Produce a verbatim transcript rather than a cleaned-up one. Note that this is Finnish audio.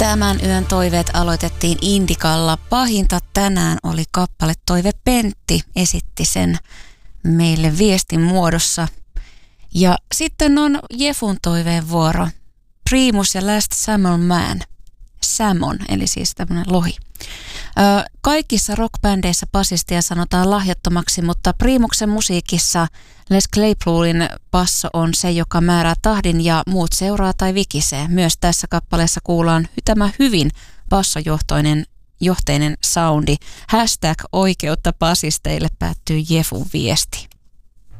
Tämän yön toiveet aloitettiin Indikalla. Pahinta tänään oli kappale Toive Pentti, esitti sen meille viestin muodossa. Ja sitten on Jefun toiveen vuoro. Primus ja Last Salmon Man. Salmon, eli siis tämmöinen lohi. Ö, kaikissa rockbändeissä basistia sanotaan lahjattomaksi, mutta Primuksen musiikissa Les Claypoolin basso on se, joka määrää tahdin ja muut seuraa tai vikisee. Myös tässä kappaleessa kuullaan tämä hyvin bassojohtoinen johteinen soundi. Hashtag oikeutta basisteille päättyy Jefun viesti.